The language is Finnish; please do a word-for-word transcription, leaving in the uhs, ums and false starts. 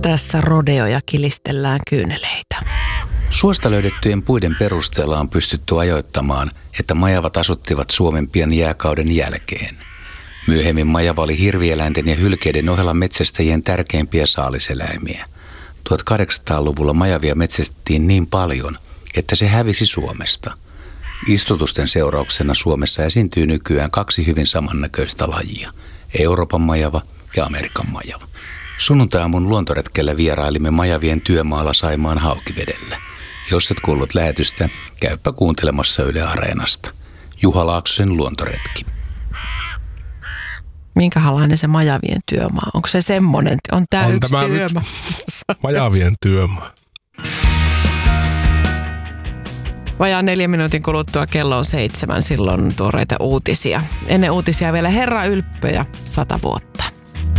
Tässä rodeoja kilistellään kyyneleitä. Suosta löydettyjen puiden perusteella on pystytty ajoittamaan, että majavat asuttivat Suomen pian jääkauden jälkeen. Myöhemmin majava oli hirvieläinten ja hylkeiden ohella metsästäjien tärkeimpiä saaliseläimiä. tuhatkahdeksansataaluvulla majavia metsästettiin niin paljon, että se hävisi Suomesta. Istutusten seurauksena Suomessa esiintyy nykyään kaksi hyvin samannäköistä lajia, Euroopan majava ja Amerikan majava. Sunnuntai-aamun luontoretkellä vierailimme majavien työmaalla Saimaan Haukivedellä. Jos et kuullut lähetystä, käypä kuuntelemassa Yle Areenasta. Juha Laaksosen luontoretki. Minkälainen se majavien työmaa? Onko se semmoinen? On tämä on yksi tämä työmaa. Majavien työmaa. Vajaa neljän minuutin kuluttua kello on seitsemän, silloin tuoreita uutisia. Ennen uutisia vielä Herra Ylppö ja sata vuotta.